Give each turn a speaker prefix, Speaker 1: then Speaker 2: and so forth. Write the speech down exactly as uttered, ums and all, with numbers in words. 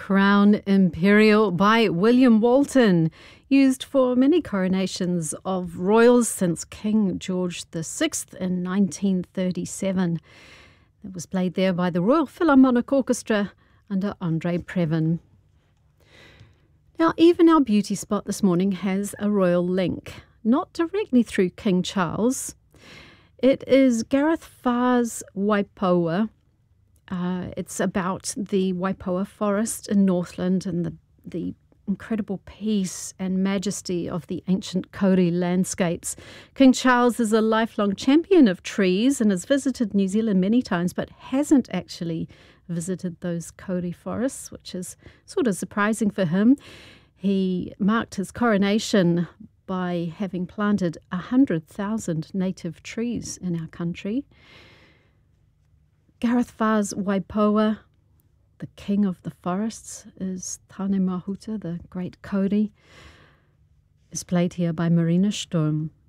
Speaker 1: Crown Imperial by William Walton, used for many coronations of royals since King George the Sixth in nineteen thirty-seven. It was played there by the Royal Philharmonic Orchestra under Andre Previn. Now, even our beauty spot this morning has a royal link, not directly through King Charles. It is Gareth Farr's Waipoua. Uh, it's about the Waipoua forest in Northland and the, the incredible peace and majesty of the ancient kauri landscapes. King Charles is a lifelong champion of trees and has visited New Zealand many times, but hasn't actually visited those kauri forests, which is sort of surprising for him. He marked his coronation by having planted one hundred thousand native trees in our country. Gareth Farr's Waipoua, the king of the forests, is Tane Mahuta, the great kauri, is played here by Marina Sturm.